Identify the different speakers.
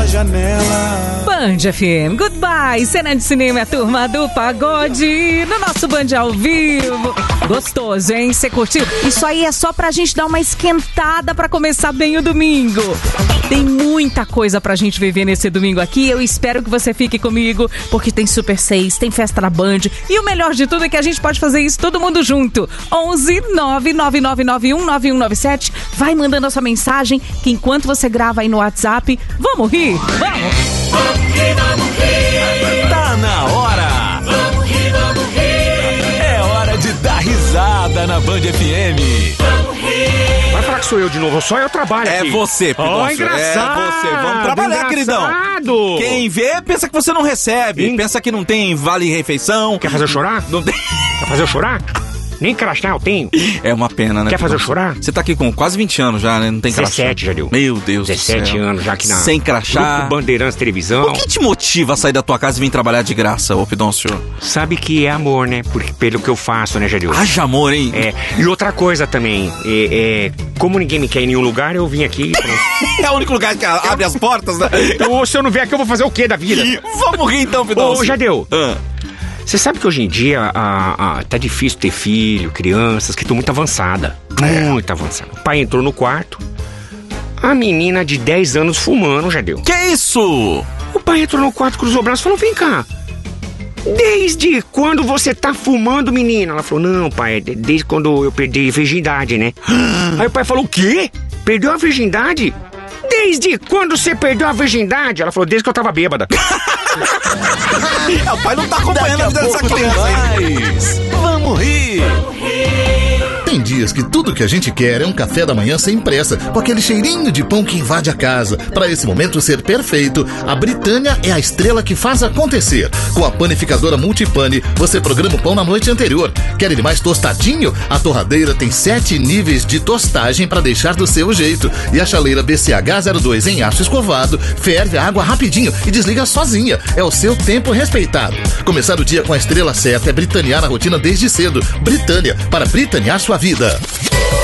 Speaker 1: janela.
Speaker 2: Band FM, goodbye. Cena de cinema, turma do pagode. No nosso Band ao vivo. Gostoso, hein? Você curtiu? Isso aí é só pra gente dar uma esquentada pra começar bem o domingo. Tem muita coisa pra gente viver nesse domingo aqui. Eu espero que você fique comigo, porque tem Super 6, tem festa na Band. E o melhor de tudo é que a gente pode fazer isso todo mundo junto. 11 99991 9197. Vai mandando a sua mensagem, que enquanto você grava aí no WhatsApp, vamos rir? Vamos!
Speaker 3: Vamos rir, vamos rir.
Speaker 4: Tá na hora.
Speaker 3: Vamos rir, vamos rir.
Speaker 4: É hora de dar risada na Band FM.
Speaker 3: Vamos rir.
Speaker 5: Vai falar que sou eu de novo, só eu trabalho aqui.
Speaker 4: É você, Pidoncio.
Speaker 5: Engraçado.
Speaker 4: É você. Vamos trabalhar, queridão. Quem vê, pensa que você não recebe. Pensa que não tem vale-refeição.
Speaker 5: Quer fazer eu chorar?
Speaker 4: Não tem.
Speaker 5: Quer fazer eu chorar? Nem crachá eu tenho.
Speaker 4: É uma pena, né?
Speaker 5: Quer fazer eu chorar?
Speaker 4: Você tá aqui com quase 20 anos já, né? Não tem crachá.
Speaker 5: 17 já deu.
Speaker 4: Meu Deus do céu.
Speaker 5: 17 anos já aqui na...
Speaker 4: Sem crachá.
Speaker 5: Grupo Bandeirantes Televisão.
Speaker 4: O que te motiva a sair da tua casa e vir trabalhar de graça, ô Pidoncio?
Speaker 5: Sabe que é amor, né? Pelo que eu faço, né, Jadil?
Speaker 4: Haja amor, hein?
Speaker 5: É. E outra coisa também, como ninguém me quer em nenhum lugar, eu vim aqui.
Speaker 4: É o único lugar que abre as portas, né?
Speaker 5: Então, se eu não vier aqui, eu vou fazer o quê da vida?
Speaker 4: Vamos rir então, Pidoncio.
Speaker 5: Ô, Jadil. Você sabe que hoje em dia tá difícil ter filho, crianças que estão muito avançada. Muito avançada. O pai entrou no quarto, a menina de 10 anos fumando, Jadil.
Speaker 4: Que isso?
Speaker 5: O pai entrou no quarto, cruzou o braço e falou, vem cá. Desde quando você tá fumando, menina? Ela falou, não, pai, desde quando eu perdi a virgindade, né? Aí o pai falou, o quê? Perdeu a virgindade? Desde quando você perdeu a virgindade? Ela falou, desde que eu tava bêbada.
Speaker 4: O pai não tá acompanhando a vida dessa criança. Vamos rir.
Speaker 6: Tem dias que tudo que a gente quer é um café da manhã sem pressa, com aquele cheirinho de pão que invade a casa. Para esse momento ser perfeito, a Britânia é a estrela que faz acontecer. Com a panificadora Multipane, você programa o pão na noite anterior. Quer ele mais tostadinho? A torradeira tem 7 níveis de tostagem para deixar do seu jeito. E a chaleira BCH02 em aço escovado ferve a água rapidinho e desliga sozinha. É o seu tempo respeitado. Começar o dia com a estrela certa é britanear a rotina desde cedo. Britânia, para britanear sua vida.